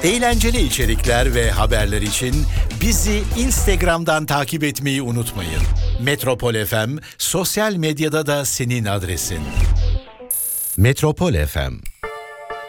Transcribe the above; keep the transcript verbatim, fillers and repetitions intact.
Eğlenceli içerikler ve haberler için bizi Instagram'dan takip etmeyi unutmayın. Metropol F M sosyal medyada da senin adresin. Metropol F M